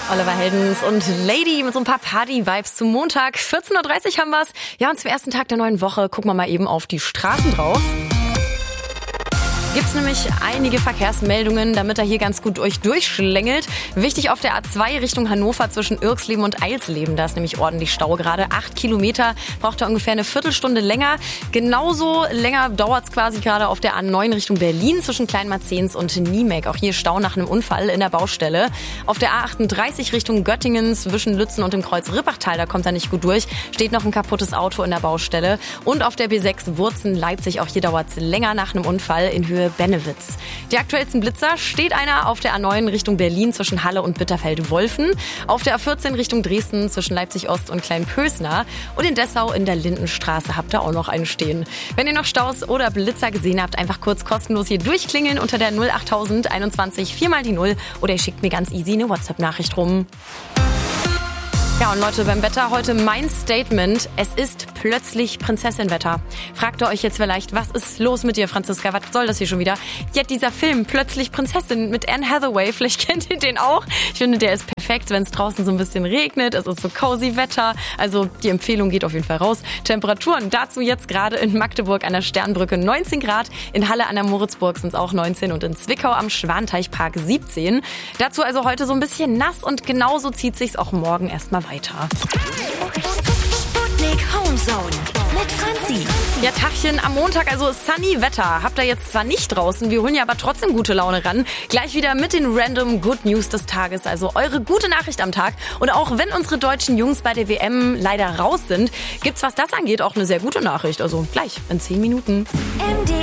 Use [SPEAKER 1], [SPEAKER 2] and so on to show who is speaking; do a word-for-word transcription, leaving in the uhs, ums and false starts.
[SPEAKER 1] Oliver Heldens und Lady mit so ein paar Party-Vibes zum Montag. vierzehn Uhr dreißig haben wir's. Ja, und zum ersten Tag der neuen Woche gucken wir mal eben auf die Straßen drauf. Gibt's nämlich einige Verkehrsmeldungen, damit er hier ganz gut euch durchschlängelt. Wichtig auf der A zwei Richtung Hannover zwischen Irksleben und Eilsleben. Da ist nämlich ordentlich Stau gerade. Acht Kilometer, braucht er ungefähr eine Viertelstunde länger. Genauso länger dauert's quasi gerade auf der A neun Richtung Berlin zwischen Kleinmarzens und Niemek. Auch hier Stau nach einem Unfall in der Baustelle. Auf der A achtunddreißig Richtung Göttingen zwischen Lützen und dem Kreuz Rippachtal, da kommt er nicht gut durch. Steht noch ein kaputtes Auto in der Baustelle. Und auf der B sechs Wurzen-Leipzig, auch hier dauert's länger nach einem Unfall in Höhe Bennewitz. Die aktuellsten Blitzer: steht einer auf der A neun Richtung Berlin zwischen Halle und Bitterfeld-Wolfen, auf der A vierzehn Richtung Dresden zwischen Leipzig-Ost und Kleinpösner und in Dessau in der Lindenstraße habt ihr auch noch einen stehen. Wenn ihr noch Staus oder Blitzer gesehen habt, einfach kurz kostenlos hier durchklingeln unter der null achttausend einundzwanzig vier mal die null oder ihr schickt mir ganz easy eine WhatsApp-Nachricht rum. Ja, und Leute, beim Wetter heute mein Statement: Es ist plötzlich Prinzessinwetter. Fragt ihr euch jetzt vielleicht, was ist los mit dir, Franziska? Was soll das hier schon wieder? Ja, dieser Film Plötzlich Prinzessin mit Anne Hathaway, vielleicht kennt ihr den auch. Ich finde, der ist perfekt, wenn es draußen so ein bisschen regnet. Es ist so cozy Wetter. Also die Empfehlung geht auf jeden Fall raus. Temperaturen dazu jetzt gerade in Magdeburg an der Sternbrücke neunzehn Grad, in Halle an der Moritzburg sind es auch neunzehn und in Zwickau am Schwanteichpark siebzehn. Dazu also heute so ein bisschen nass und genauso zieht sich's auch morgen erstmal weiter.
[SPEAKER 2] Sputnik Homezone mit Franzi.
[SPEAKER 1] Ja, Tachchen am Montag, also sunny Wetter. Habt ihr jetzt zwar nicht draußen, wir holen ja aber trotzdem gute Laune ran. Gleich wieder mit den random Good News des Tages, also eure gute Nachricht am Tag. Und auch wenn unsere deutschen Jungs bei der W M leider raus sind, gibt's, was das angeht, auch eine sehr gute Nachricht. Also gleich in zehn Minuten.
[SPEAKER 2] M D